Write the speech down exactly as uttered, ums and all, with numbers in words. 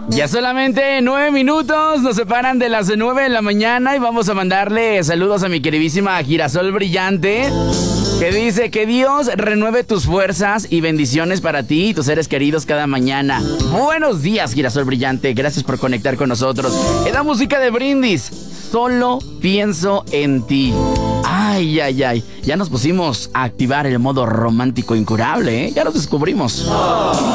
Ya solamente nueve minutos nos separan de las nueve de la mañana y vamos a mandarle saludos a mi queridísima Girasol Brillante, que dice que Dios renueve tus fuerzas y bendiciones para ti y tus seres queridos cada mañana. Buenos días, Girasol Brillante, gracias por conectar con nosotros. Es la música de Brindis, Solo Pienso en Ti. Ay, ay, ay, ya nos pusimos a activar el modo romántico incurable, ¿eh? Ya lo descubrimos.